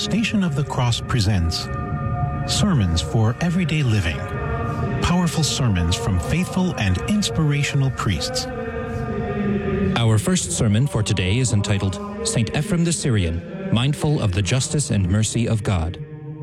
Station of the Cross presents Sermons for Everyday Living. Powerful sermons from faithful and inspirational priests. Our first sermon for today is entitled St. Ephrem the Syrian, Mindful of the Justice and Mercy of God.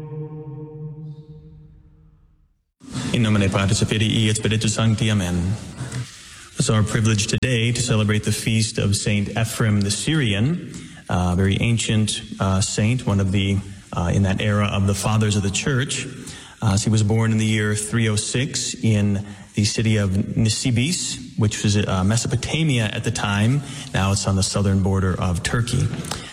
In nomine Patris et Filii et Spiritus Sancti. Amen. It's our privilege today to celebrate the feast of St. Ephrem the Syrian, a very ancient saint, one of the, in that era of the fathers of the church. So he was born in the year 306 in the city of Nisibis, which was Mesopotamia at the time. Now it's on the southern border of Turkey.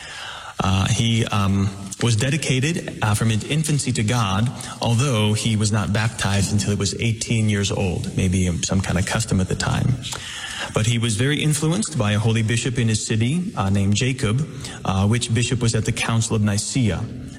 He was dedicated from his infancy to God, although he was not baptized until he was 18 years old, maybe some kind of custom at the time. But he was very influenced by a holy bishop in his city named Jacob, which bishop was at the Council of Nicaea,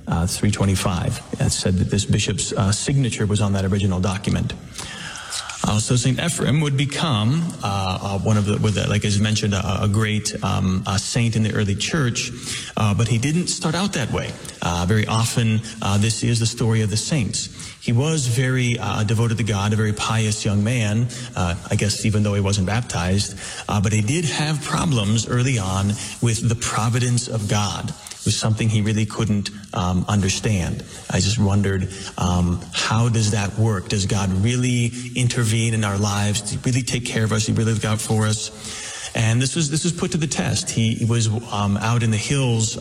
325. It said that this bishop's signature was on that original document. So St. Ephrem would become one of the, like as mentioned, a great saint in the early church, but he didn't start out that way. Very often, this is the story of the saints. He was very devoted to God, a very pious young man, I guess even though he wasn't baptized, but he did have problems early on with the providence of God. It was something he really couldn't understand. I just wondered, how does that work? Does God really intervene in our lives? Does he really take care of us? Does he really look out for us? And this was put to the test. He was out in the hills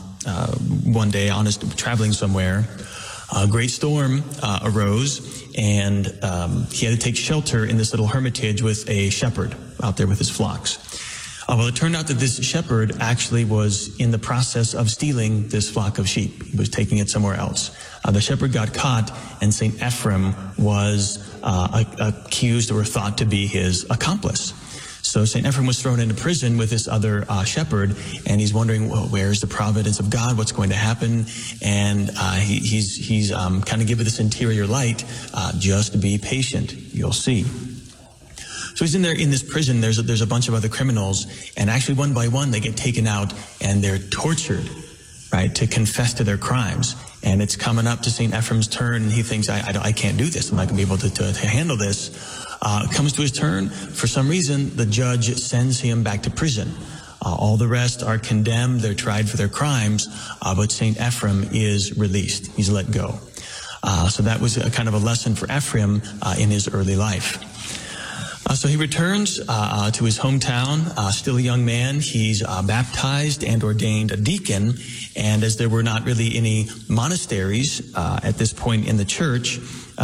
one day, traveling somewhere. A great storm arose, and he had to take shelter in this little hermitage with a shepherd out there with his flocks. Well, it turned out that this shepherd actually was in the process of stealing this flock of sheep. He was taking it somewhere else. The shepherd got caught, and St. Ephrem was accused or thought to be his accomplice. So St. Ephrem was thrown into prison with this other shepherd, and he's wondering, well, where's the providence of God? What's going to happen? And he's kind of given this interior light, just be patient. You'll see. So he's in there in this prison. There's a bunch of other criminals, and actually one by one they get taken out and they're tortured, right, to confess to their crimes. And it's coming up to St. Ephrem's turn, and he thinks, I can't do this. I'm not going to be able to handle this. It comes to his turn. For some reason, the judge sends him back to prison. All the rest are condemned. They're tried for their crimes, but St. Ephrem is released. He's let go. So that was a kind of a lesson for Ephrem in his early life. So he returns to his hometown, still a young man. He's baptized and ordained a deacon. And as there were not really any monasteries at this point in the church,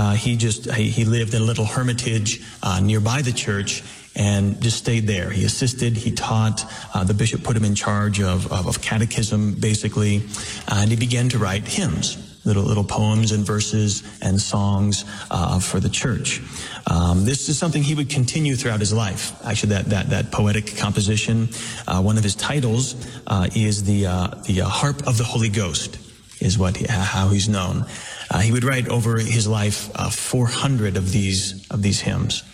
he lived in a little hermitage nearby the church and just stayed there. He assisted, he taught. The bishop put him in charge of catechism, basically, and he began to write hymns. Little poems and verses and songs for the church. This is something he would continue throughout his life. Actually, that poetic composition, one of his titles is the Harp of the Holy Ghost, is how he's known. He would write over his life 400 of these hymns.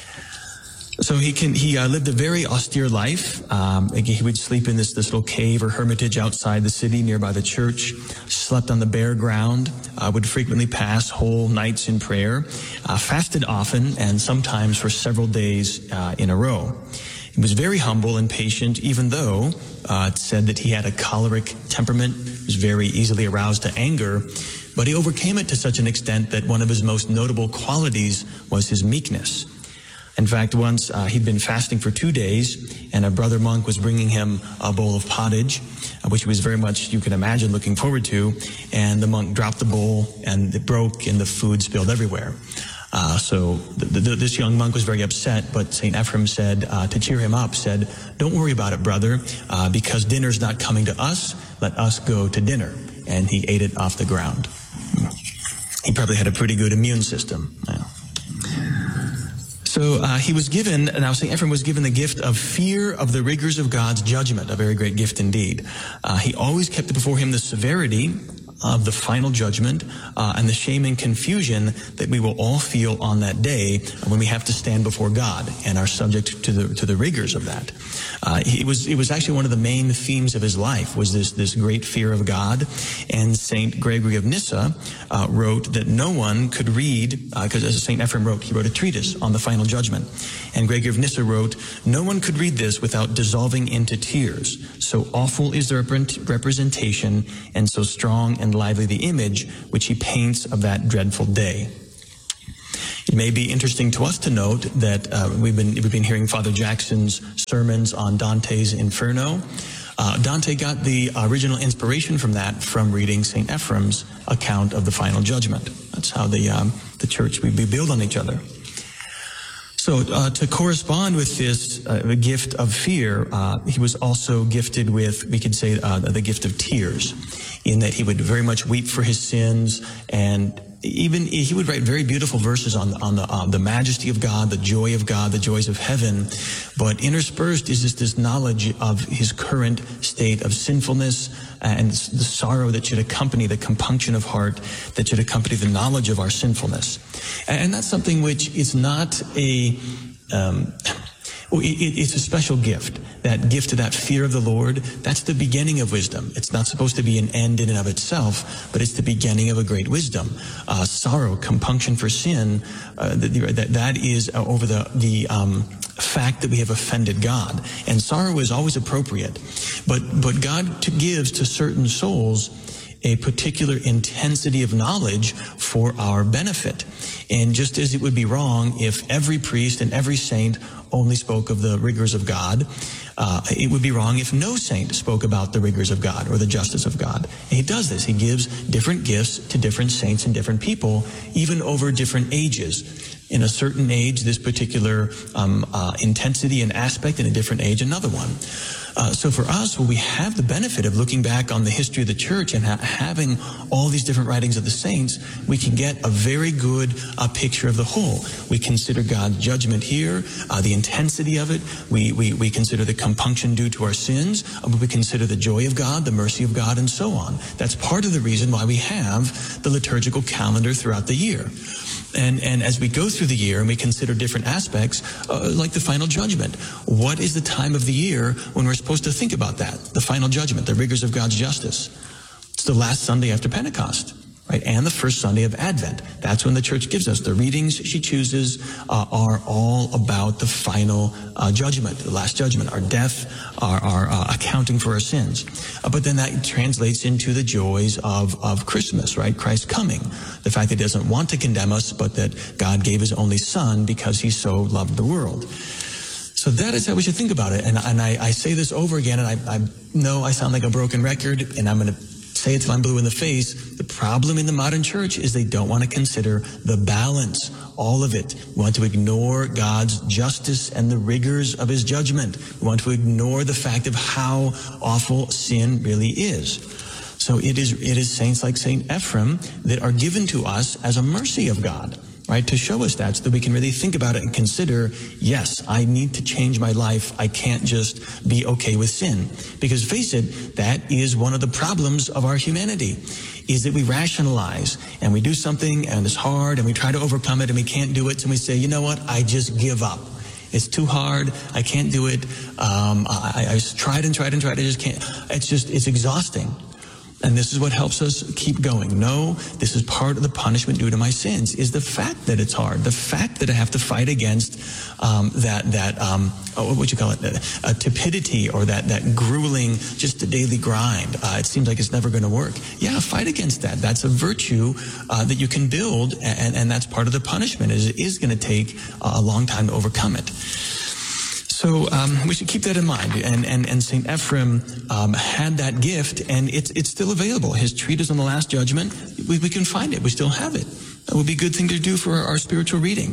So he lived a very austere life. He would sleep in this little cave or hermitage outside the city nearby the church, slept on the bare ground, would frequently pass whole nights in prayer, fasted often and sometimes for several days in a row. He was very humble and patient, even though it's said that he had a choleric temperament, was very easily aroused to anger, but he overcame it to such an extent that one of his most notable qualities was his meekness. In fact, once he'd been fasting for 2 days, and a brother monk was bringing him a bowl of pottage, which he was very much, you can imagine, looking forward to, and the monk dropped the bowl, and it broke, and the food spilled everywhere. So this young monk was very upset, but St. Ephrem said, to cheer him up, said, "Don't worry about it, brother, because dinner's not coming to us. Let us go to dinner." And he ate it off the ground. He probably had a pretty good immune system. Yeah. So now St. Ephrem was given the gift of fear of the rigors of God's judgment, a very great gift indeed. He always kept before him the severity of the final judgment and the shame and confusion that we will all feel on that day when we have to stand before God and are subject to the rigors of that. It was actually one of the main themes of his life was this great fear of God. And St. Gregory of Nyssa wrote that no one could read, because as St. Ephrem wrote, he wrote a treatise on the final judgment. And Gregory of Nyssa wrote, no one could read this without dissolving into tears. So awful is the representation and so strong and lively the image which he paints of that dreadful day. It may be interesting to us to note that we've been hearing Father Jackson's sermons on Dante's Inferno. Dante got the original inspiration from that from reading St. Ephrem's account of the final judgment. That's how the church, we build on each other. So to correspond with this gift of fear, he was also gifted with, we could say, the gift of tears, in that he would very much weep for his sins, and even he would write very beautiful verses on the majesty of God, the joy of God, the joys of heaven. But interspersed is this knowledge of his current state of sinfulness and the sorrow that should accompany the compunction of heart, that should accompany the knowledge of our sinfulness. And that's something which is not it's a special gift. That gift of that fear of the Lord, that's the beginning of wisdom. It's not supposed to be an end in and of itself, but it's the beginning of a great wisdom. Sorrow, compunction for sin, that is over the fact that we have offended God. And sorrow is always appropriate. But God gives to certain souls a particular intensity of knowledge for our benefit. And just as it would be wrong if every priest and every saint only spoke of the rigors of God, it would be wrong if no saint spoke about the rigors of God or the justice of God. And he does this. He gives different gifts to different saints and different people, even over different ages. In a certain age, this particular intensity and aspect, in a different age, another one. So for us, we have the benefit of looking back on the history of the church and having all these different writings of the saints, we can get a very good picture of the whole. We consider God's judgment here, the intensity of it. We consider the compunction due to our sins. We consider the joy of God, the mercy of God, and so on. That's part of the reason why we have the liturgical calendar throughout the year. And as we go through the year and we consider different aspects, like the final judgment, what is the time of the year when we're supposed to think about that? The final judgment, the rigors of God's justice. It's the last Sunday after Pentecost, right? And the first Sunday of Advent. That's when the church gives us. The readings she chooses are all about the final judgment, the last judgment, our death, our accounting for our sins. But then that translates into the joys of Christmas, right? Christ coming. The fact that he doesn't want to condemn us, but that God gave his only son because he so loved the world. So that is how we should think about it. And I say this over again, and I know I sound like a broken record, and I'm going to say it till I'm blue in the face. The problem in the modern church is they don't want to consider the balance, all of it. We want to ignore God's justice and the rigors of his judgment. We want to ignore the fact of how awful sin really is. So it is saints like St. Ephrem that are given to us as a mercy of God, right? To show us that so that we can really think about it and consider, yes, I need to change my life. I can't just be okay with sin. Because face it, that is one of the problems of our humanity, is that we rationalize and we do something and it's hard and we try to overcome it and we can't do it. And we say, you know what? I just give up. It's too hard. I can't do it. I tried and tried and tried. I just can't. It's exhausting. And this is what helps us keep going. No, this is part of the punishment due to my sins, is the fact that it's hard, the fact that I have to fight against tepidity, or that grueling, just a daily grind. It seems like it's never going to work. Yeah, fight against that. That's a virtue that you can build, and that's part of the punishment. It is going to take a long time to overcome it. So we should keep that in mind. And St. Ephrem had that gift, and it's still available. His treatise on the Last Judgment, we can find it. We still have it. It would be a good thing to do for our spiritual reading.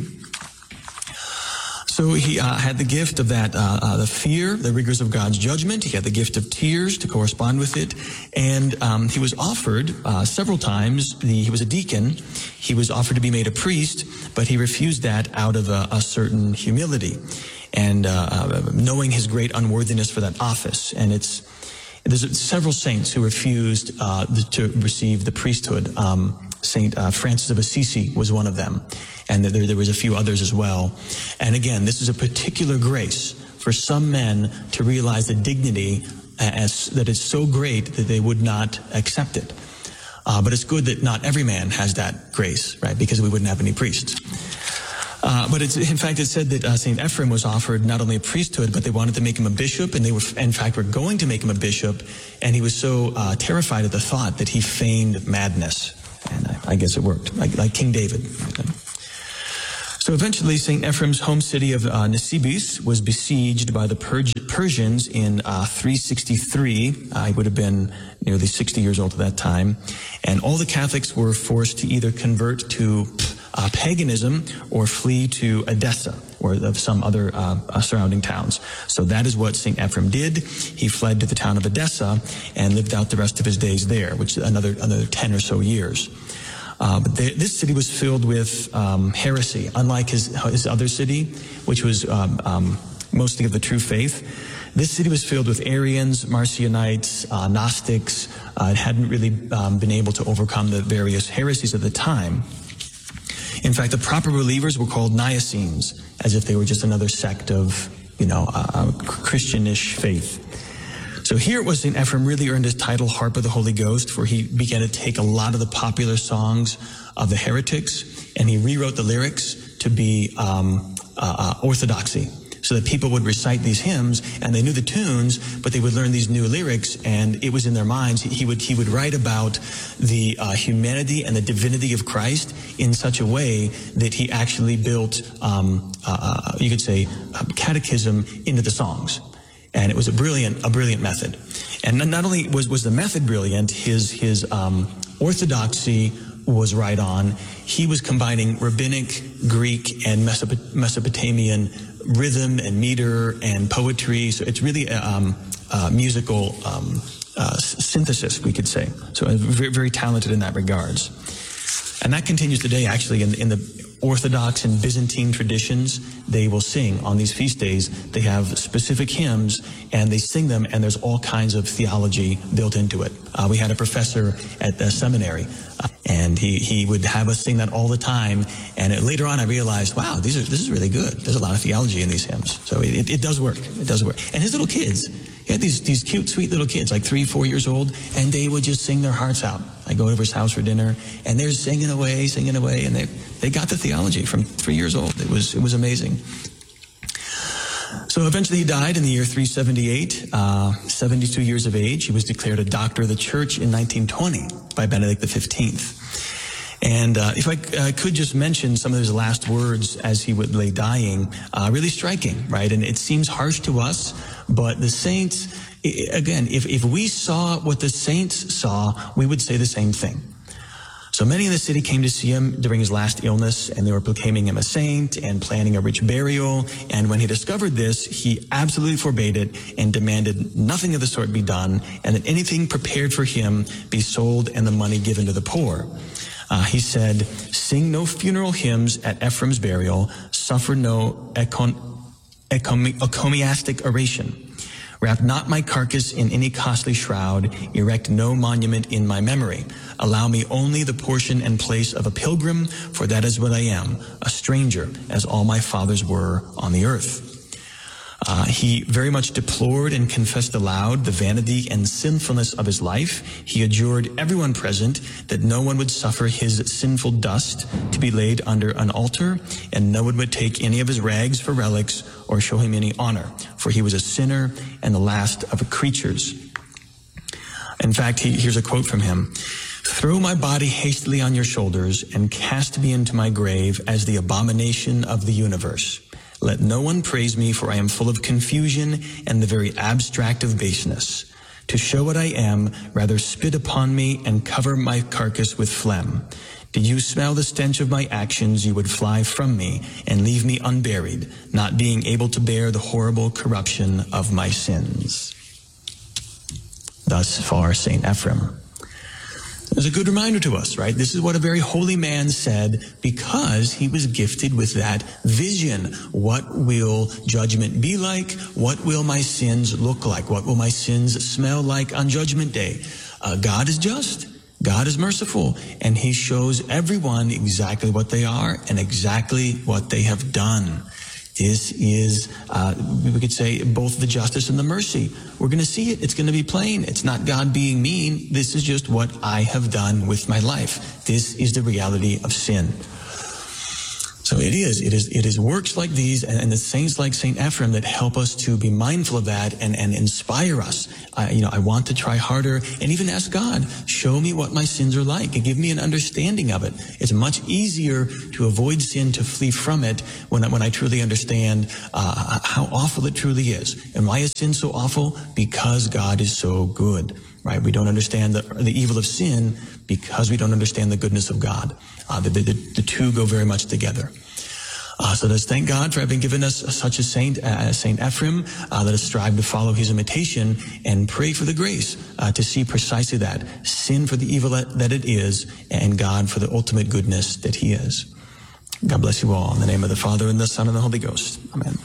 So he had the gift of that, the fear, the rigors of God's judgment. He had the gift of tears to correspond with it. And he was offered several times. He was a deacon. He was offered to be made a priest, but he refused that out of a certain humility and knowing his great unworthiness for that office. And There's several saints who refused to receive the priesthood. Saint Francis of Assisi was one of them, and there was a few others as well. And again, this is a particular grace for some men to realize the dignity that is so great that they would not accept it. But it's good that not every man has that grace, right? Because we wouldn't have any priests. But in fact, it's said that St. Ephrem was offered not only a priesthood, but they wanted to make him a bishop, and they were, in fact, were going to make him a bishop, and he was so terrified at the thought that he feigned madness. And I guess it worked, like King David. So eventually, St. Ephrem's home city of Nisibis was besieged by the Persians in 363. He would have been nearly 60 years old at that time. And all the Catholics were forced to either convert to paganism or flee to Edessa or of some other surrounding towns. So that is what St. Ephrem did. He fled to the town of Edessa and lived out the rest of his days there, which is another 10 or so years. But this city was filled with heresy, unlike his other city, which was mostly of the true faith. This city was filled with Arians, Marcionites, Gnostics. It hadn't really been able to overcome the various heresies of the time. In fact, the proper believers were called Niacenes, as if they were just another sect of, Christianish faith. So here it was St. Ephrem really earned his title Harp of the Holy Ghost, for he began to take a lot of the popular songs of the heretics, and he rewrote the lyrics to be orthodoxy, so that people would recite these hymns, and they knew the tunes, but they would learn these new lyrics, and it was in their minds. He would write about the humanity and the divinity of Christ in such a way that he actually built, you could say, catechism into the songs. And it was a brilliant method. And not only was the method brilliant, his orthodoxy was right on. He was combining rabbinic, Greek, and Mesopotamian rhythm and meter and poetry. So it's really a musical synthesis, we could say. So very, very talented in that regards. And that continues today, actually, in the Orthodox and Byzantine traditions. They will sing on these feast days. They have specific hymns, and they sing them, and there's all kinds of theology built into it. We had a professor at the seminary, and he would have us sing that all the time. And later on, I realized, wow, this is really good. There's a lot of theology in these hymns. So it does work. It does work. And his little kids, he had these cute, sweet little kids, like 3-4 years old, and they would just sing their hearts out. I go over his house for dinner, and they're singing away, and they got the theology from 3 years old. It was amazing. So eventually he died in the year 378, 72 years of age. He was declared a doctor of the church in 1920 by Benedict XV. And if I could just mention some of his last words as he would lay dying, really striking, right? And it seems harsh to us, but the saints, again, if we saw what the saints saw, we would say the same thing. So many in the city came to see him during his last illness, and they were proclaiming him a saint and planning a rich burial. And when he discovered this, he absolutely forbade it and demanded nothing of the sort be done, and that anything prepared for him be sold and the money given to the poor. He said, "Sing no funeral hymns at Ephrem's burial, suffer no encomiastic oration. Wrap not my carcass in any costly shroud, erect no monument in my memory. Allow me only the portion and place of a pilgrim, for that is what I am, a stranger, as all my fathers were on the earth." He very much deplored and confessed aloud the vanity and sinfulness of his life. He adjured everyone present that no one would suffer his sinful dust to be laid under an altar, and no one would take any of his rags for relics or show him any honor, for he was a sinner and the last of creatures. In fact, here's a quote from him. "Throw my body hastily on your shoulders and cast me into my grave as the abomination of the universe. Let no one praise me, for I am full of confusion and the very abstract of baseness. To show what I am, rather spit upon me and cover my carcass with phlegm. Did you smell the stench of my actions, you would fly from me and leave me unburied, not being able to bear the horrible corruption of my sins." Thus far, St. Ephrem. It's a good reminder to us, right? This is what a very holy man said because he was gifted with that vision. What will judgment be like? What will my sins look like? What will my sins smell like on Judgment Day? God is just. God is merciful, and he shows everyone exactly what they are and exactly what they have done. This is, we could say, both the justice and the mercy. We're going to see it. It's going to be plain. It's not God being mean. This is just what I have done with my life. This is the reality of sin. So it is works like these and the saints like St. Ephrem that help us to be mindful of that and inspire us. I want to try harder and even ask God, show me what my sins are like and give me an understanding of it. It's much easier to avoid sin, to flee from it when I truly understand how awful it truly is. And why is sin so awful? Because God is so good. Right? We don't understand the evil of sin because we don't understand the goodness of God. The two go very much together. So let's thank God for having given us such a saint, Saint Ephrem. Let us strive to follow his imitation and pray for the grace to see precisely that. Sin for the evil that it is, and God for the ultimate goodness that he is. God bless you all. In the name of the Father, and the Son, and the Holy Ghost. Amen.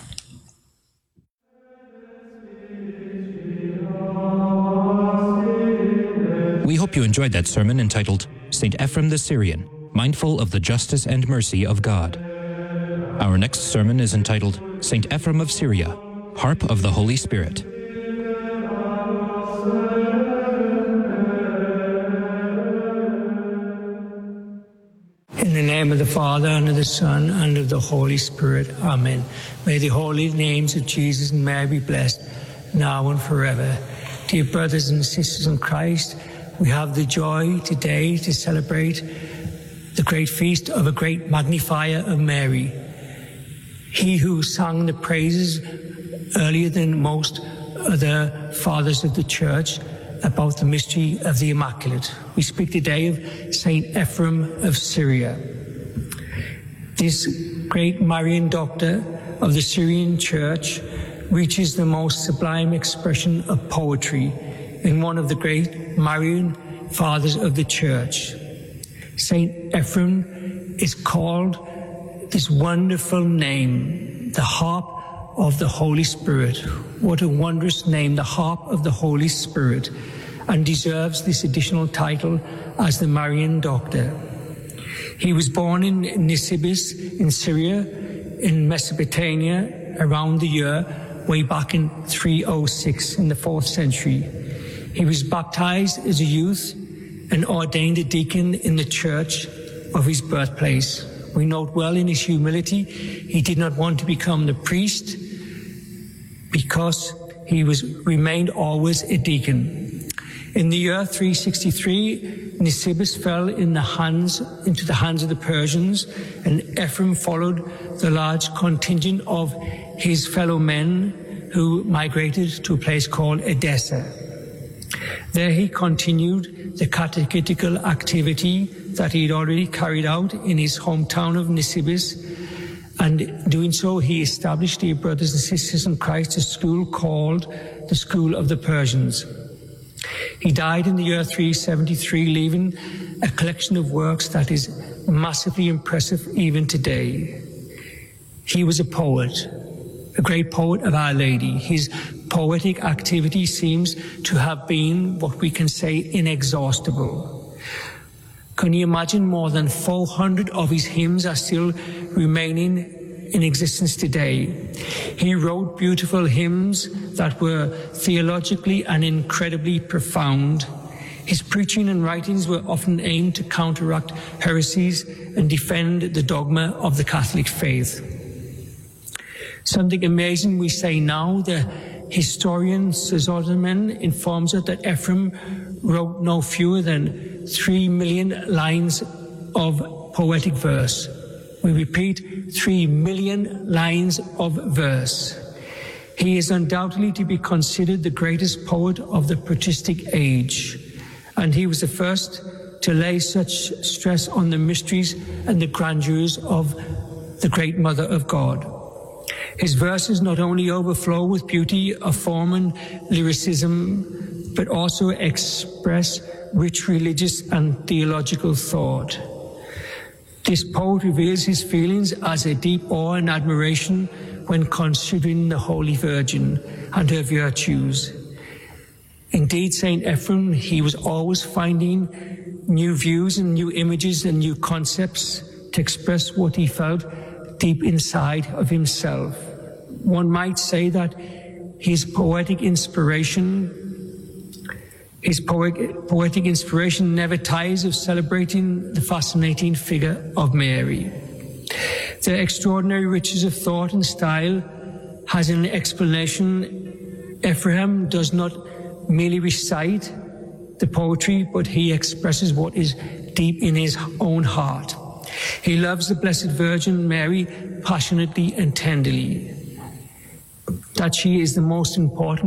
We hope you enjoyed that sermon entitled St. Ephrem the Syrian, Mindful of the Justice and Mercy of God. Our next sermon is entitled St. Ephrem of Syria, Harp of the Holy Spirit. In the name of the Father, and of the Son, and of the Holy Spirit. Amen. May the holy names of Jesus and Mary be blessed, now and forever. Dear brothers and sisters in Christ, we have the joy today to celebrate the great feast of a great magnifier of Mary. He who sang the praises earlier than most other fathers of the Church about the mystery of the Immaculate. We speak today of Saint Ephrem of Syria. This great Marian doctor of the Syrian Church reaches the most sublime expression of poetry in one of the great Marian fathers of the Church. Saint Ephrem is called this wonderful name, the Harp of the Holy Spirit. What a wondrous name, the Harp of the Holy Spirit, and deserves this additional title as the Marian Doctor. He was born in Nisibis in Syria, in Mesopotamia, around the year way back in 306 in the 4th century. He was baptized as a youth and ordained a deacon in the church of his birthplace. We note well in his humility, he did not want to become the priest because he remained always a deacon. In the year 363, Nisibis fell into the hands of the Persians, and Ephrem followed the large contingent of his fellow men who migrated to a place called Edessa. There he continued the catechetical activity that he had already carried out in his hometown of Nisibis, and doing so he established, dear brothers and sisters in Christ, a school called the School of the Persians. He died in the year 373, leaving a collection of works that is massively impressive even today. He was a poet, a great poet of Our Lady. His poetic activity seems to have been what we can say inexhaustible. Can you imagine more than 400 of his hymns are still remaining in existence today? He wrote beautiful hymns that were theologically and incredibly profound. His preaching and writings were often aimed to counteract heresies and defend the dogma of the Catholic faith. Something amazing we say now, the historian Sozorman informs us that Ephrem wrote no fewer than 3 million lines of poetic verse. We repeat, 3 million lines of verse. He is undoubtedly to be considered the greatest poet of the patristic age, and he was the first to lay such stress on the mysteries and the grandeurs of the great Mother of God. His verses not only overflow with beauty of form and lyricism, but also express rich religious and theological thought. This poet reveals his feelings as a deep awe and admiration when considering the Holy Virgin and her virtues. Indeed, St. Ephrem, he was always finding new views and new images and new concepts to express what he felt deep inside of himself. One might say that his poetic inspiration never tires of celebrating the fascinating figure of Mary. The extraordinary riches of thought and style has an explanation. Ephrem does not merely recite the poetry, but he expresses what is deep in his own heart. He loves the Blessed Virgin Mary passionately and tenderly, that she is the most important